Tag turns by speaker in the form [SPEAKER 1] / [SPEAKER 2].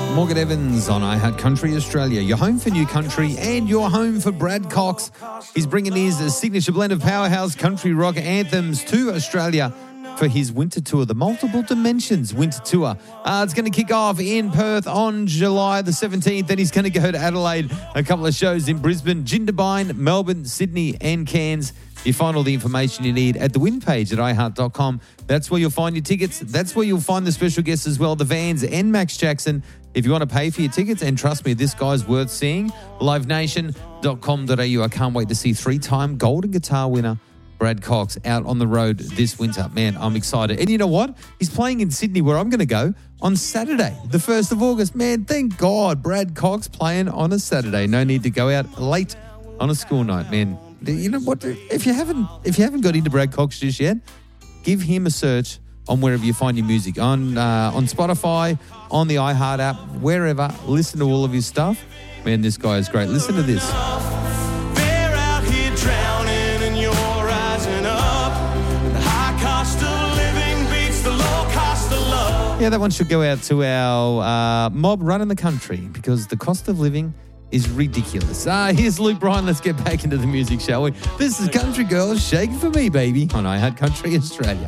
[SPEAKER 1] Morgan Evans on iHeart Country Australia. Your home for new country and your home for Brad Cox. He's bringing his signature blend of powerhouse country rock anthems to Australia for his winter tour, the Multiple Dimensions Winter Tour. It's going to kick off in Perth on July the 17th. Then he's going to go to Adelaide, a couple of shows in Brisbane, Jindabyne, Melbourne, Sydney and Cairns. You find all the information you need at the win page at iHeart.com. That's where you'll find your tickets. That's where you'll find the special guests as well, the Vans and Max Jackson. If you want to pay for your tickets, and trust me, this guy's worth seeing, livenation.com.au. I can't wait to see three-time Golden Guitar winner Brad Cox out on the road this winter. Man, I'm excited. And you know what? He's playing in Sydney, where I'm going to go on Saturday, the 1st of August. Man, thank God, Brad Cox playing on a Saturday. No need to go out late on a school night, man. You know what? If you haven't got into Brad Cox just yet, give him a search on wherever you find your music, on Spotify, on the iHeart app, wherever. Listen to all of his stuff. Man, this guy is great. Listen to this.
[SPEAKER 2] They're out here drowning and you're rising up. The high cost of living beats the low cost of love.
[SPEAKER 1] Yeah, that one should go out to our mob running the country, because the cost of living is ridiculous. Here's Luke Bryan. Let's get back into the music, shall we? This is Country Girls, Shake It For Me, baby, on iHeart Country Australia.